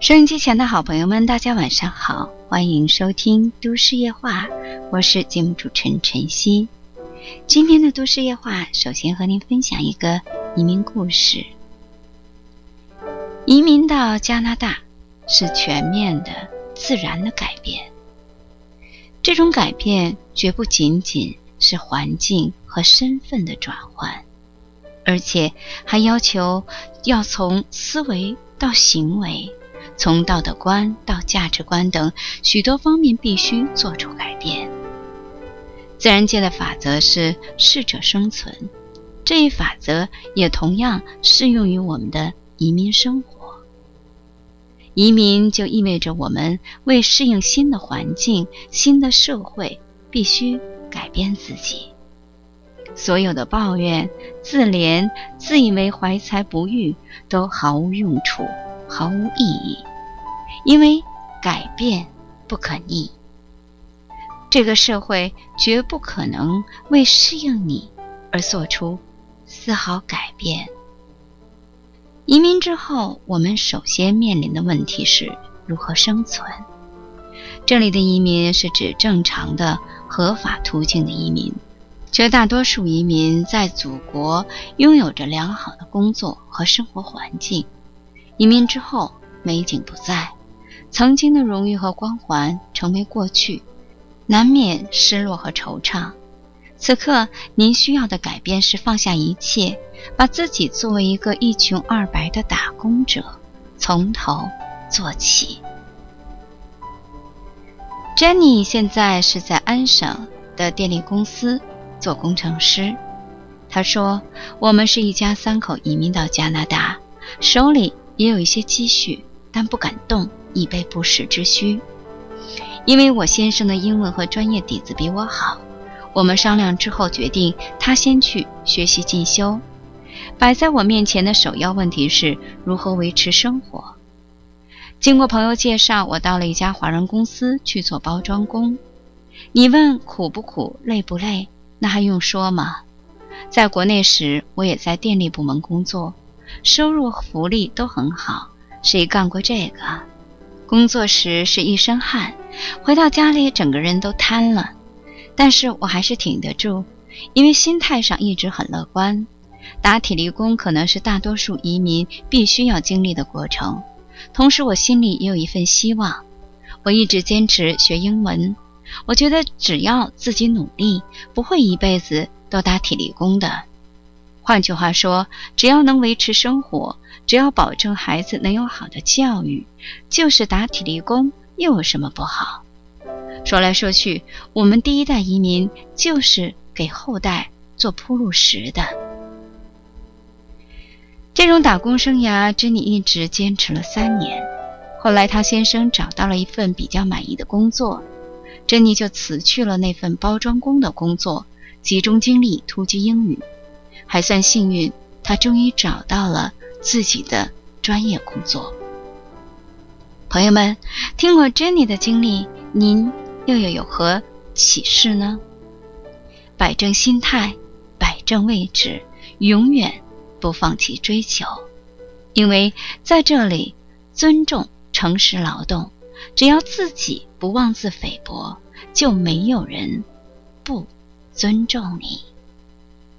收音机前的好朋友们，大家晚上好，欢迎收听都市夜话，我是节目主持人晨曦。今天的都市夜话，首先和您分享一个移民故事。移民到加拿大是全面的、自然的改变。这种改变绝不仅仅是环境和身份的转换，而且还要求要从思维到行为，从道德观到价值观等许多方面必须做出改变。自然界的法则是适者生存，这一法则也同样适用于我们的移民生活。移民就意味着我们为适应新的环境、新的社会，必须改变自己。所有的抱怨、自怜、自以为怀才不遇都毫无用处，毫无意义，因为改变不可逆。这个社会绝不可能为适应你而做出丝毫改变。移民之后，我们首先面临的问题是如何生存。这里的移民是指正常的合法途径的移民。绝大多数移民在祖国拥有着良好的工作和生活环境，移民之后美景不在，曾经的荣誉和光环成为过去，难免失落和惆怅。此刻您需要的改变是放下一切，把自己作为一个一穷二白的打工者，从头做起。Jenny 现在是在安省的电力公司做工程师。她说，我们是一家3口移民到加拿大，手里也有一些积蓄，但不敢动，以备不时之需。因为我先生的英文和专业底子比我好，我们商量之后决定他先去学习进修。摆在我面前的首要问题是如何维持生活。经过朋友介绍，我到了一家华人公司去做包装工。你问苦不苦，累不累，那还用说吗？在国内时，我也在电力部门工作，收入和福利都很好，谁干过这个？工作时是一身汗，回到家里整个人都瘫了。但是我还是挺得住，因为心态上一直很乐观。打体力工可能是大多数移民必须要经历的过程，同时我心里也有一份希望。我一直坚持学英文，我觉得只要自己努力，不会一辈子都打体力工的。换句话说，只要能维持生活，只要保证孩子能有好的教育，就是打体力工又有什么不好？说来说去，我们第一代移民就是给后代做铺路石的。这种打工生涯，珍妮一直坚持了3年。后来她先生找到了一份比较满意的工作，珍妮就辞去了那份包装工的工作，集中精力突击英语。还算幸运，她终于找到了自己的专业工作。朋友们，听过珍妮的经历，您又有何启示呢？摆正心态，摆正位置，永远不放弃追求。因为在这里，尊重诚实劳动，只要自己不妄自菲薄，就没有人不尊重你。